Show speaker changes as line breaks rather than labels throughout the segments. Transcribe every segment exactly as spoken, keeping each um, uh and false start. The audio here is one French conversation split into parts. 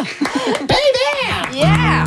Baby!
Yeah!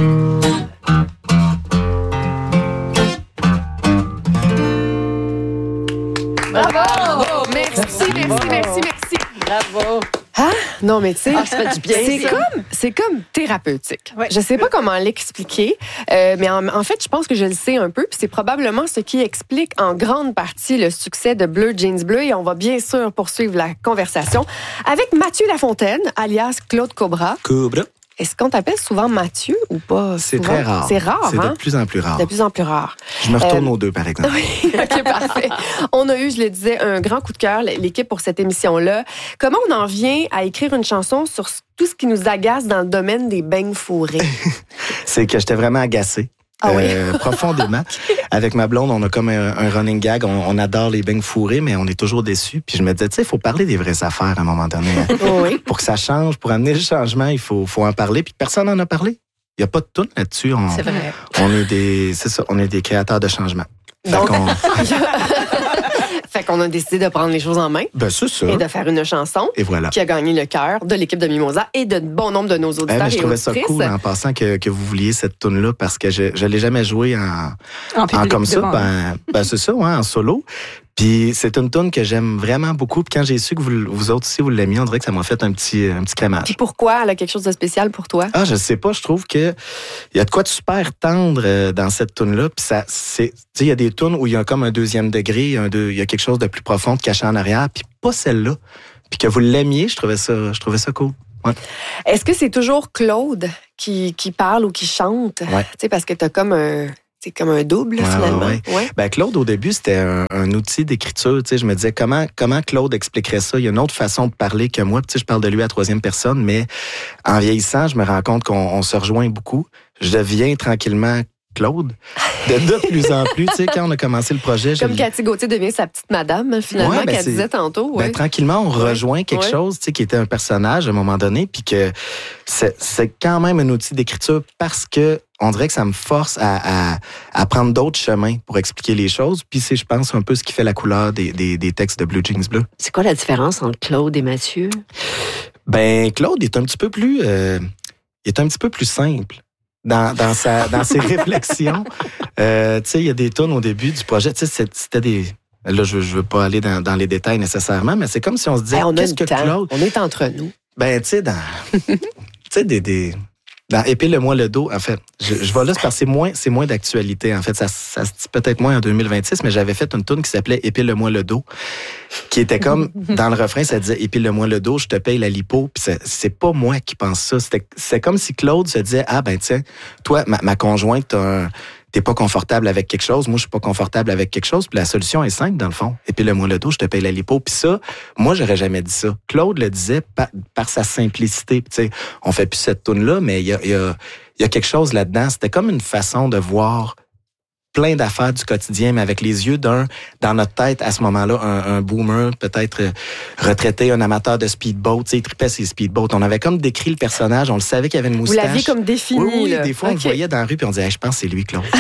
Bravo! Merci, merci, merci, merci.
Bravo!
Ah, non, mais tu sais,
Ah, ça fait du bien,
c'est
ça.
comme, c'est comme thérapeutique.
Ouais.
Je sais pas comment l'expliquer, euh, mais en, en fait, je pense que je le sais un peu, puis c'est probablement ce qui explique en grande partie le succès de Bleu Jeans Bleu, et on va bien sûr poursuivre la conversation avec Mathieu Lafontaine, alias Claude Cobra.
Cobra.
Est-ce qu'on t'appelle souvent Mathieu ou pas?
C'est
souvent?
très rare.
C'est rare,
C'est
hein?
de plus en plus rare.
De plus en plus rare.
Je me retourne
Euh,
aux deux, par exemple.
Oui, OK, parfait. On a eu, je le disais, un grand coup de cœur, l'équipe, pour cette émission-là. Comment on en vient à écrire une chanson sur tout ce qui nous agace dans le domaine des beignes fourrés?
C'est que j'étais vraiment agacé.
Ah oui?
euh, profondément. Avec ma blonde, on a comme un, un running gag. On, on adore les beignes fourrés, mais on est toujours déçus. Puis je me disais, tu sais, il faut parler des vraies affaires à un moment donné. Hein.
Oui.
Pour que ça change, pour amener le changement, il faut, faut en parler. Puis personne n'en a parlé. Il n'y a pas de toune là-dessus. On,
C'est vrai.
on est des, c'est ça, on est des créateurs de changement. Fait
Donc-
qu'on,
Fait qu'on a décidé de prendre les choses en main
ben c'est ça.
et de faire une chanson
Et voilà.
qui a gagné le cœur de l'équipe de Mimosa et de bon nombre de nos
Eh,
auditeurs
mais je
et
trouvais ça
auditrices.
cool en passant que, que vous vouliez cette tune-là parce que je ne l'ai jamais jouée en,
En
en
public,
comme ça.
devant.
Ben, ben c'est ça, ouais, en solo. Puis c'est une tune que j'aime vraiment beaucoup. Puis quand j'ai su que vous, vous autres aussi, vous l'aimiez, on dirait que ça m'a fait un petit, un petit crémage.
Puis pourquoi elle a quelque chose de spécial pour toi?
Ah, je sais pas, je trouve que il y a de quoi de super tendre euh, dans cette tune-là. Puis ça, c'est, tu sais, il y a des tunes où il y a comme un deuxième degré, un deux, il y a quelque chose de plus profond de caché en arrière, puis pas celle-là. Puis que vous l'aimiez, je trouvais ça, je trouvais ça cool. Ouais.
Est-ce que c'est toujours Claude qui, qui parle ou qui chante?
Ouais.
Tu sais, parce que t'as comme un, c'est comme un double,
Ouais,
finalement.
ouais,
Ouais.
Ben Claude, au début, c'était un, un outil d'écriture. Tu sais, je me disais comment comment Claude expliquerait ça. Il y a une autre façon de parler que moi. Puis, tu sais, je parle de lui à troisième personne, mais en vieillissant, je me rends compte qu'on on se rejoint beaucoup. Je deviens tranquillement Claude. De, de plus en plus, tu sais, quand on a commencé le projet,
Comme
je-
Cathy Gauthier devient sa petite madame, finalement,
Ouais, ben
qu'elle
c'est-
disait tantôt.
Ben,
Ouais.
tranquillement, on
Ouais.
rejoint quelque
Ouais.
chose, tu sais, qui était un personnage à un moment donné, puis que c'est, c'est quand même un outil d'écriture parce que on dirait que ça me force à, à, à prendre d'autres chemins pour expliquer les choses. Puis c'est, je pense, un peu ce qui fait la couleur des, des, des textes de Blue Jeans Bleu.
C'est quoi la différence entre Claude et Mathieu?
Ben Claude est un petit peu plus, euh, il est un petit peu plus simple. Dans, dans, sa, dans ses réflexions. Euh, tu sais, il y a des tonnes au début du projet. Tu sais, c'était des... Là, je ne veux pas aller dans, dans les détails nécessairement, mais c'est comme si on se disait,
Hey, on a
qu'est-ce
le
que
temps.
Claude...
On est entre nous.
Ben, tu sais, dans... tu sais, des... des... Dans Épile-moi le dos, en fait, je, je vais là, c'est parce que c'est moins, c'est moins d'actualité. En fait, ça, ça se dit peut-être moins en deux mille vingt-six, mais j'avais fait une tune qui s'appelait Épile-moi le dos, qui était comme, dans le refrain, ça disait Épile-moi le dos, je te paye la lipo. Puis c'est, c'est pas moi qui pense ça. C'était, c'est comme si Claude se disait, ah ben tiens, toi, ma, ma conjointe, t'as un- t'es pas confortable avec quelque chose, moi je suis pas confortable avec quelque chose, puis la solution est simple dans le fond. Épile-moi le dos, je te paye la lipo. Puis ça, moi j'aurais jamais dit ça. Claude le disait par, par sa simplicité. Puis tu sais, on fait plus cette toune là, mais il y a, il y a, il y a quelque chose là-dedans. C'était comme une façon de voir plein d'affaires du quotidien, mais avec les yeux d'un, dans notre tête, à ce moment-là, un, un boomer, peut-être euh, retraité, un amateur de speedboat, tu sais, il tripait ses speedboats. On avait comme décrit le personnage, on le savait qu'il avait une
Vous
moustache.
l'aviez comme défini.
Oui, oui,
là.
des fois, on
OK.
le voyait dans la rue, puis on disait, hey, je pense que c'est lui, Claude.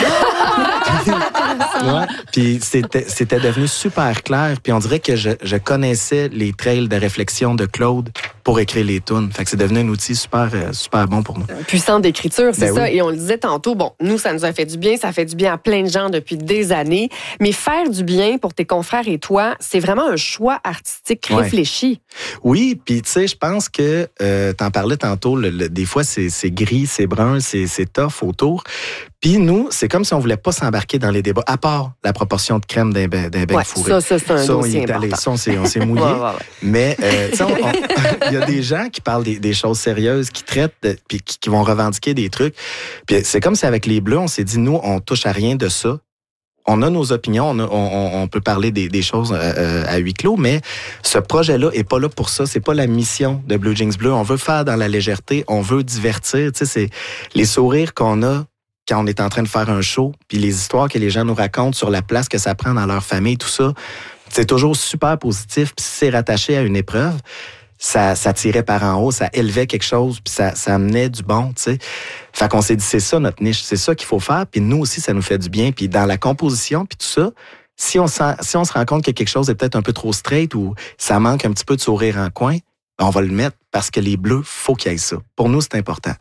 Ouais. Puis c'était, c'était devenu super clair, puis on dirait que je, je connaissais les trails de réflexion de Claude pour écrire les tunes. Fait que c'est devenu un outil super, euh, super bon pour nous.
Puissant d'écriture, c'est
Ben
ça.
oui.
Et on le disait tantôt, bon, nous, ça nous a fait du bien, ça fait du bien à plein de gens depuis des années. Mais faire du bien pour tes confrères et toi, c'est vraiment un choix artistique
Ouais.
réfléchi.
Oui, puis tu sais, je pense que euh, t'en parlais tantôt, le, le- des fois c'est, c'est gris, c'est brun, c'est, c'est tough autour. Puis nous, c'est comme si on voulait pas s'embarquer dans les débats, à part la proportion de crème d'un, be- d'un bec
Ouais,
fourré.
ça, ça, c'est un
Ça, on y
dossier
est allé.
important.
Ça, on s'est, on s'est mouillé.
Ouais, ouais, ouais.
Mais euh, tu sais, on- on- il y a des gens qui parlent des, des choses sérieuses, qui traitent, de- puis qui, qui vont revendiquer des trucs. Puis c'est comme si avec les Bleus, on s'est dit, nous, on touche à rien de ça. On a nos opinions, on, a- on- on peut parler des, des choses euh, euh, à huis clos, mais ce projet-là est pas là pour ça. C'est pas la mission de Blue Jeans Bleu. On veut faire dans la légèreté, on veut divertir. Tu sais, c'est les sourires qu'on a quand on est en train de faire un show, puis les histoires que les gens nous racontent sur la place que ça prend dans leur famille, tout ça, c'est toujours super positif. Puis si c'est rattaché à une épreuve, ça, ça tirait par en haut, ça élevait quelque chose, puis ça, ça amenait du bon, tu sais. Fait qu'on s'est dit, c'est ça notre niche, c'est ça qu'il faut faire, puis nous aussi, ça nous fait du bien. Puis dans la composition, puis tout ça, si on, sent, si on se rend compte que quelque chose est peut-être un peu trop straight ou ça manque un petit peu de sourire en coin, on va le mettre parce que les Bleus, faut qu'il y ait ça. Pour nous, c'est important.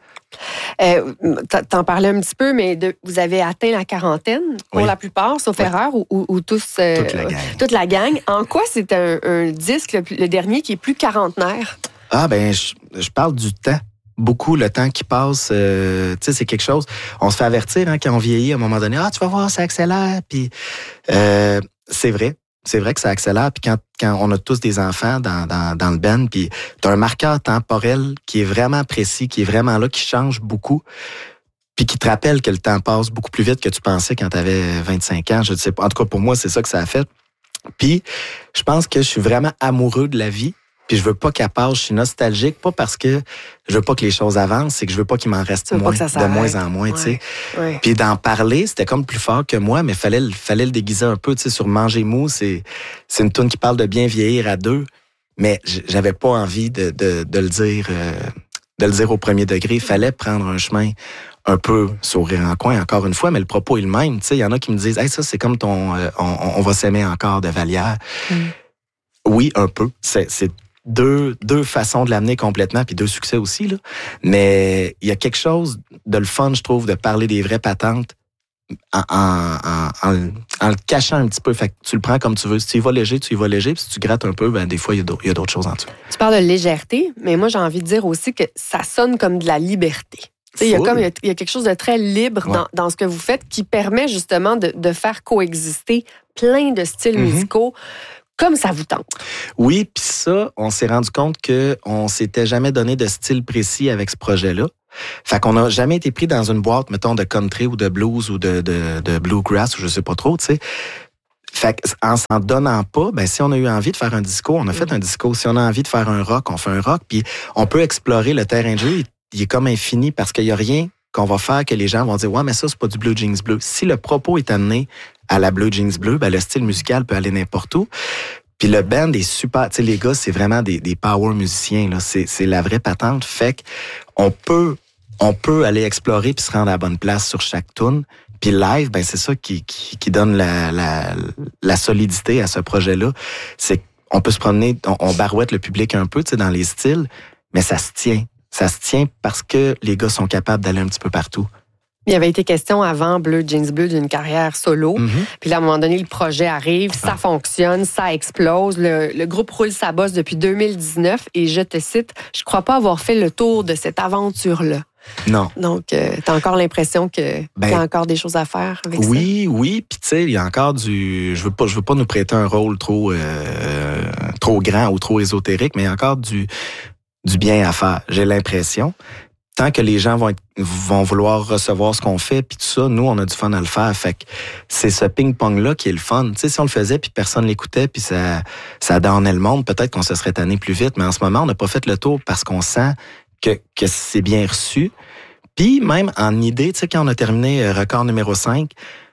Euh, t'en parlais un petit peu, mais de, vous avez atteint la quarantaine pour
oui.
la plupart, sauf oui. erreur, ou, ou, ou tous... Euh,
toute la gang.
Toute la gang. En quoi c'est un, un disque, le, le dernier, qui est plus quarantenaire?
Ah, ben, je, je parle du temps. Beaucoup, le temps qui passe, euh, tu sais, c'est quelque chose... On se fait avertir hein, quand on vieillit, à un moment donné, « Ah, tu vas voir, ça accélère. » Puis euh, c'est vrai. C'est vrai que ça accélère. Puis quand, quand on a tous des enfants dans, dans, dans le band, puis tu as un marqueur temporel qui est vraiment précis, qui est vraiment là, qui change beaucoup, puis qui te rappelle que le temps passe beaucoup plus vite que tu pensais quand tu avais vingt-cinq ans. Je ne sais pas. En tout cas, pour moi, c'est ça que ça a fait. Puis je pense que je suis vraiment amoureux de la vie. Puis je veux pas qu'elle passe, je suis nostalgique, pas parce que je veux pas que les choses avancent, c'est que je veux pas qu'il m'en reste moins, de moins en moins, ouais, tu sais. Ouais. Puis d'en parler, c'était comme plus fort que moi, mais fallait fallait le déguiser un peu, tu sais, sur Manger mou, c'est c'est une toune qui parle de bien vieillir à deux, mais j'avais pas envie de de, de le dire euh, de le dire au premier degré, fallait prendre un chemin un peu sourire en coin, encore une fois, mais le propos est le même, tu sais, il y en a qui me disent "Hey, ça c'est comme ton euh, on, on va s'aimer encore de Vallière." Mm. Oui, un peu, c'est c'est Deux, deux façons de l'amener complètement, puis deux succès aussi, là. Mais il y a quelque chose de le fun, je trouve, de parler des vraies patentes en, en, en, en, en le cachant un petit peu. Fait que tu le prends comme tu veux. Si tu y vas léger, tu y vas léger. Puis si tu grattes un peu, ben des fois, il y a d'autres choses en dessous. Tu
parles de légèreté, mais moi, j'ai envie de dire aussi que ça sonne comme de la liberté. Il y, a comme, il y a quelque chose de très libre ouais. dans, dans ce que vous faites qui permet justement de, de faire coexister plein de styles mm-hmm. musicaux comme ça vous tente.
Oui, puis ça, on s'est rendu compte qu'on s'était jamais donné de style précis avec ce projet-là. Fait qu'on n'a jamais été pris dans une boîte, mettons, de country ou de blues ou de, de, de bluegrass ou je sais pas trop, tu sais. Fait qu'en s'en donnant pas, ben si on a eu envie de faire un disco, on a fait un disco. Si on a envie de faire un rock, on fait un rock. Puis on peut explorer le terrain de jeu. Il, il est comme infini parce qu'il y a rien qu'on va faire que les gens vont dire « Ouais, mais ça, c'est pas du blue jeans bleu. » Si le propos est amené à la blue jeans bleu, ben le style musical peut aller n'importe où. Puis le band est super, tu sais, les gars, c'est vraiment des, des power musiciens, là. C'est, c'est la vraie patente. Fait qu'on peut, on peut aller explorer puis se rendre à la bonne place sur chaque tune. Puis live, ben c'est ça qui, qui, qui donne la, la, la solidité à ce projet-là. C'est qu'on peut se promener, on, on barouette le public un peu, tu sais, dans les styles, mais ça se tient. Ça se tient parce que les gars sont capables d'aller un petit peu partout.
Il y avait été question avant Bleu Jeans Bleu d'une carrière solo. Mm-hmm. Puis là, à un moment donné, le projet arrive, ça ah. fonctionne, ça explose. Le, le groupe roule sa bosse depuis deux mille dix-neuf et je te cite, je crois pas avoir fait le tour de cette aventure-là.
Non.
Donc, euh, t'as encore l'impression que ben, qu'il y a encore des choses à faire avec
oui,
ça?
Oui, oui. Puis tu sais, il y a encore du... Je veux pas, je veux pas nous prêter un rôle trop, euh, trop grand ou trop ésotérique, mais il y a encore du, du bien à faire. J'ai l'impression. Tant que les gens vont être, vont vouloir recevoir ce qu'on fait, puis tout ça, nous, on a du fun à le faire. Fait que c'est ce ping-pong-là qui est le fun. Tu sais, si on le faisait, puis personne l'écoutait, puis ça, ça donnait le monde, peut-être qu'on se serait tanné plus vite. Mais en ce moment, on n'a pas fait le tour parce qu'on sent que, que c'est bien reçu. Puis même en idée, tu sais, quand on a terminé record numéro cinq,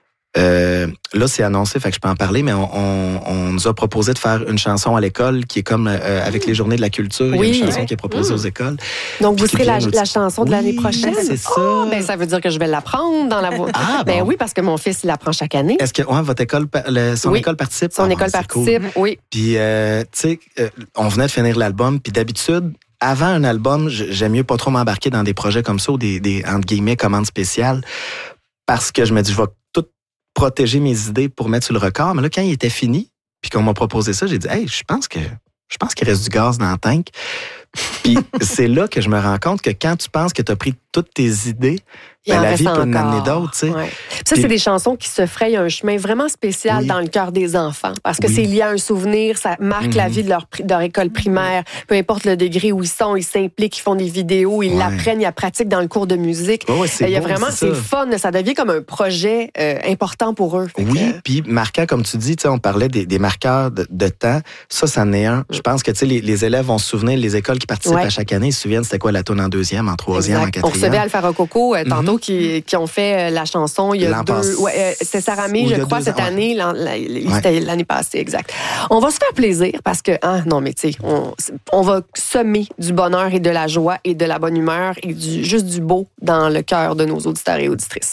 Euh, là, c'est annoncé, fait que je peux en parler, mais on, on, on nous a proposé de faire une chanson à l'école qui est comme euh, avec les journées de la culture. Oui. Il y a une chanson qui est proposée mmh. aux écoles.
Donc, vous serez la, la chanson de oui, l'année prochaine?
C'est ça.
Oh, ben, ça veut dire que je vais l'apprendre dans la voix. Ah, ben bon. Oui, parce que mon fils, il l'apprend chaque année.
Est-ce que ouais, votre école, le, son
oui.
école participe?
Son
ah,
école
bon,
participe,
cool.
oui.
Puis, euh, tu sais, euh, on venait de finir l'album, puis d'habitude, avant un album, j'aime mieux pas trop m'embarquer dans des projets comme ça ou des, des entre guillemets, commandes spéciales, parce que je me dis, je vais tout protéger mes idées pour mettre sur le record. Mais là, quand il était fini, puis qu'on m'a proposé ça, j'ai dit, hey, je pense que je pense qu'il reste du gaz dans le tank. Puis c'est là que je me rends compte que quand tu penses que tu as pris toutes tes idées, ben, la vie peut en amener d'autres. Tu sais.
Ouais. Ça, puis, c'est des chansons qui se frayent un chemin vraiment spécial oui. dans le cœur des enfants. Parce que oui. c'est lié à un souvenir, ça marque mm-hmm. la vie de leur, de leur école primaire. Peu importe le degré où ils sont, ils s'impliquent, ils font des vidéos, ils ouais. l'apprennent, ils la pratiquent dans le cours de musique.
Ouais, c'est
il y a
bon,
vraiment,
c'est,
c'est fun, ça devient comme un projet euh, important pour eux.
Oui, que... puis marquant, comme tu dis, on parlait des, des marqueurs de, de temps. Ça, ça en est un. Mm. Je pense que les, les élèves vont se souvenir, les écoles qui participent ouais. à chaque année, ils se souviennent c'était quoi la tourne en deuxième, en troisième, exact. En quatrième.
On recevait Alpha Rococo euh, tantôt mm-hmm. qui, qui ont fait euh, la chanson il y a
L'an
deux...
Passe...
Ouais, euh, c'est Sarah May, je crois, cette ans, année. L'an, la, ouais. C'était l'année passée, exact. On va se faire plaisir parce que, ah, non, mais tu sais, on, on va semer du bonheur et de la joie et de la bonne humeur et du, juste du beau dans le cœur de nos auditeurs et auditrices.